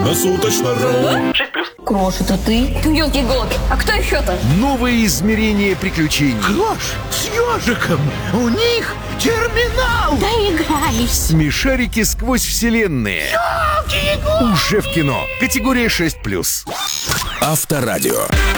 Круглосуточно.ру. 6+. Крош, это ты? Ёлки-иголки, а кто еще-то? Новые измерения приключений. Крош с ежиком. У них терминал. Доигрались. Смешарики сквозь вселенные. Уже в кино. Категория 6+. Авторадио.